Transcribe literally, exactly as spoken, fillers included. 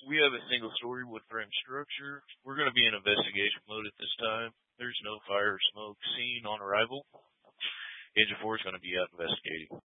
We have a single-story wood frame structure. We're going to be in investigation mode at this time. There's no fire or smoke seen on arrival. Engine four is going to be out investigating.